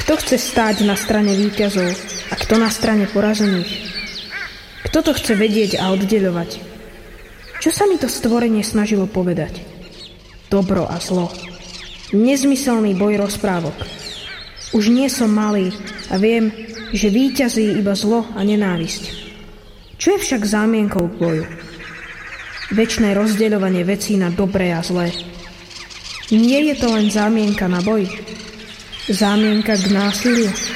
Kto chce stáť na strane víťazov a kto na strane porazených? Kto to chce vedieť a oddeľovať? Čo sa mi to stvorenie snažilo povedať? Dobro a zlo. Nezmyselný boj rozprávok. Už nie som malý a viem, že víťazí iba zlo a nenávisť. Čo je však zámienkou k boju? Večné rozdeľovanie vecí na dobré a zlé. Nie je to len zámienka na boj? Zámienka k násiliu?